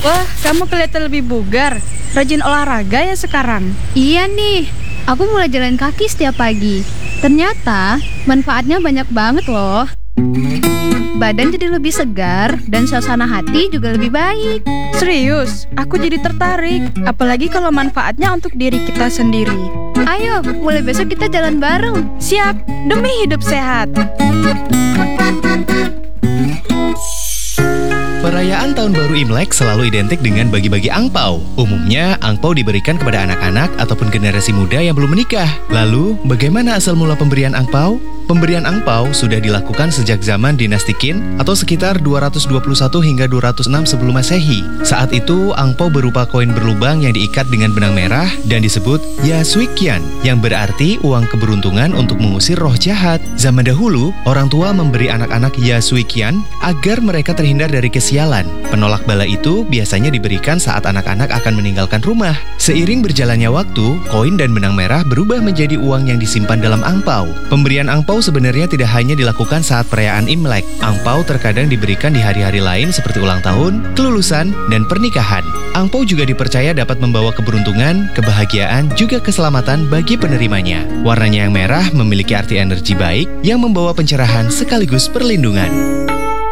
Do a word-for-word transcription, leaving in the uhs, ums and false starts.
Wah, kamu kelihatan lebih bugar. Rajin olahraga ya sekarang. Iya nih, aku mulai jalan kaki setiap pagi. Ternyata manfaatnya banyak banget loh. Badan jadi lebih segar dan suasana hati juga lebih baik. Serius, aku jadi tertarik. Apalagi kalau manfaatnya untuk diri kita sendiri. Ayo, mulai besok kita jalan bareng. Siap, demi hidup sehat. Perayaan Tahun Baru Imlek selalu identik dengan bagi-bagi angpau. Umumnya, angpau diberikan kepada anak-anak ataupun generasi muda yang belum menikah. Lalu, bagaimana asal mula pemberian angpau? Pemberian angpau sudah dilakukan sejak zaman dinasti Qin atau sekitar dua ratus dua puluh satu hingga dua ratus enam sebelum Masehi. Saat itu, angpau berupa koin berlubang yang diikat dengan benang merah dan disebut Yasuikian, yang berarti uang keberuntungan untuk mengusir roh jahat. Zaman dahulu, orang tua memberi anak-anak Yasuikian agar mereka terhindar dari kesialan. Penolak bala itu biasanya diberikan saat anak-anak akan meninggalkan rumah. Seiring berjalannya waktu, koin dan benang merah berubah menjadi uang yang disimpan dalam angpau. Pemberian angpau sebenarnya tidak hanya dilakukan saat perayaan Imlek. Angpau terkadang diberikan di hari-hari lain seperti ulang tahun, kelulusan, dan pernikahan. Angpau juga dipercaya dapat membawa keberuntungan, kebahagiaan, juga keselamatan bagi penerimanya. Warnanya yang merah memiliki arti energi baik yang membawa pencerahan sekaligus perlindungan.